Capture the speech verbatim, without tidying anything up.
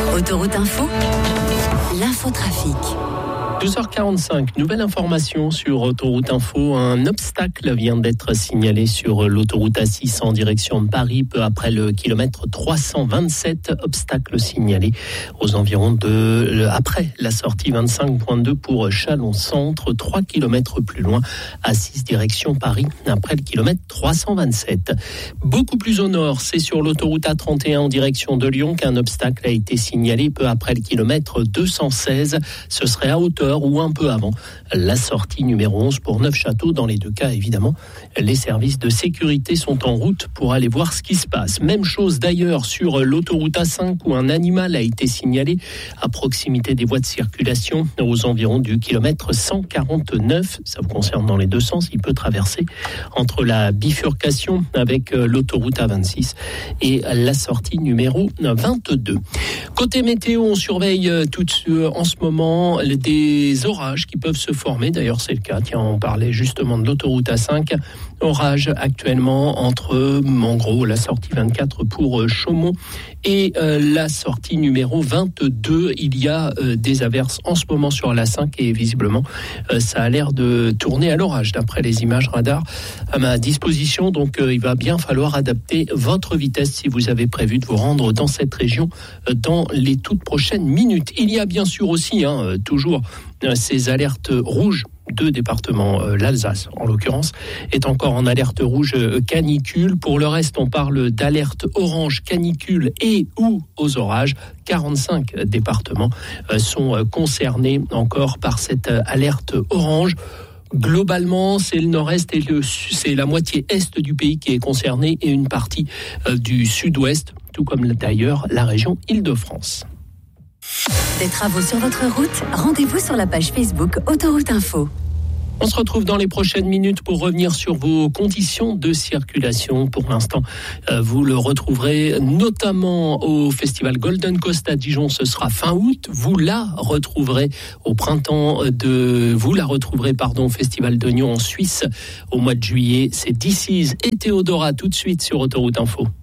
Autoroute Info, l'infotrafic. douze heures quarante-cinq, nouvelle information sur Autoroute Info. Un obstacle vient d'être signalé sur l'autoroute A six en direction de Paris, peu après le kilomètre trois cent vingt-sept. Obstacle signalé aux environs de, après la sortie vingt-cinq point deux pour Chalon-Centre, trois kilomètres plus loin, A six direction Paris, après le kilomètre trois cent vingt-sept. Beaucoup plus au nord, c'est sur l'autoroute A trente et un en direction de Lyon qu'un obstacle a été signalé peu après le kilomètre deux cent seize. Ce serait à hauteur ou un peu avant la sortie numéro onze pour Neufchâteau. Dans les deux cas, évidemment, les services de sécurité sont en route pour aller voir ce qui se passe. Même chose d'ailleurs sur l'autoroute A cinq où un animal a été signalé à proximité des voies de circulation aux environs du kilomètre cent quarante-neuf. Ça vous concerne dans les deux sens. Il peut traverser entre la bifurcation avec l'autoroute A vingt-six et la sortie numéro vingt-deux. Côté météo, on surveille tout en ce moment des Des orages qui peuvent se former, d'ailleurs c'est le cas, tiens, on parlait justement de l'autoroute A cinq, orage actuellement entre, en gros, la sortie vingt-quatre pour Chaumont et euh, la sortie numéro vingt-deux. Il y a euh, des averses en ce moment sur l'A cinq et visiblement euh, ça a l'air de tourner à l'orage d'après les images radar à ma disposition, donc euh, il va bien falloir adapter votre vitesse si vous avez prévu de vous rendre dans cette région euh, dans les toutes prochaines minutes. Il y a bien sûr aussi, hein, euh, toujours ces alertes rouges. Deux départements, euh, l'Alsace en l'occurrence, est encore en alerte rouge euh, canicule. Pour le reste, on parle d'alerte orange canicule et ou aux orages. quarante-cinq départements euh, sont euh, concernés encore par cette euh, alerte orange. Globalement, c'est le nord-est et le, c'est la moitié est du pays qui est concernée et une partie euh, du sud-ouest, tout comme d'ailleurs la région Île-de-France. Des travaux sur votre route, rendez-vous sur la page Facebook Autoroute Info. On se retrouve dans les prochaines minutes pour revenir sur vos conditions de circulation. Pour l'instant, euh, vous le retrouverez notamment au festival Golden Coast à Dijon. Ce sera fin août. Vous la retrouverez au printemps de... Vous la retrouverez, pardon, au festival de Nyon en Suisse au mois de juillet. C'est This Is et Théodora tout de suite sur Autoroute Info.